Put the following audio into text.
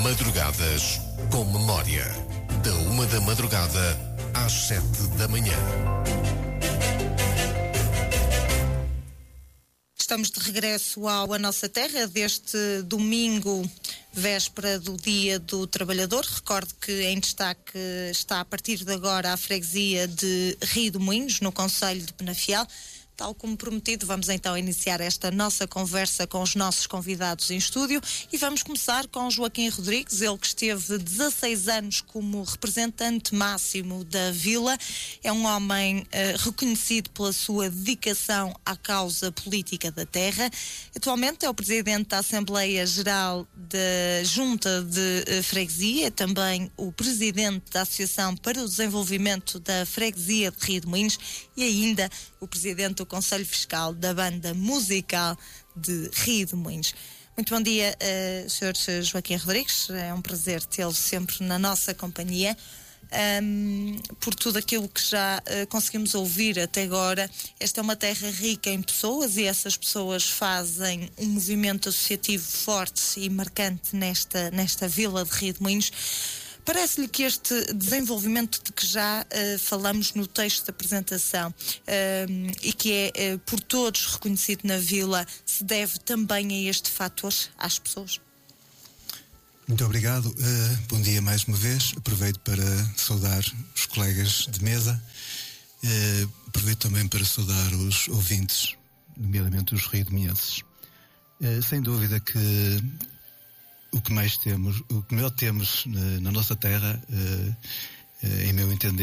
Madrugadas com Memória. Da 1 da madrugada às 7 da manhã. Estamos de regresso ao A Nossa Terra deste domingo, véspera do Dia do Trabalhador. Recordo que em destaque está a partir de agora a freguesia de Rio de Moinhos, no concelho de Penafiel. Tal como prometido, vamos então iniciar esta nossa conversa com os nossos convidados em estúdio e vamos começar com Joaquim Rodrigues, ele que esteve 16 anos como representante máximo da vila. É um homem reconhecido pela sua dedicação à causa política da terra. Atualmente é o presidente da Assembleia Geral da Junta de Freguesia, também o presidente da Associação para o Desenvolvimento da Freguesia de Rio de Moinhos e ainda o presidente do Conselho Fiscal da Banda Musical de Rio de Moinhos. Muito bom dia, Sr. Joaquim Rodrigues. É um prazer tê-lo sempre na nossa companhia. Por tudo aquilo que já conseguimos ouvir até agora, esta é uma terra rica em pessoas e essas pessoas fazem um movimento associativo forte e marcante nesta vila de Rio de Moinhos. Parece-lhe que este desenvolvimento de que já falamos no texto da apresentação e que é por todos reconhecido na vila, se deve também a este fator, às pessoas? Muito obrigado. Bom dia mais uma vez. Aproveito para saudar os colegas de mesa. Aproveito também para saudar os ouvintes, nomeadamente os riodomenses. Sem dúvida que o que melhor temos na nossa terra, em meu entender,